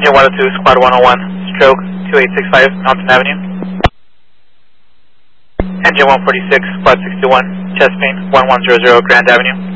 Engine 102, Squad 101, stroke 2865, Mountain Avenue. Engine 146, Squad 61, chest main 1100, Grand Avenue.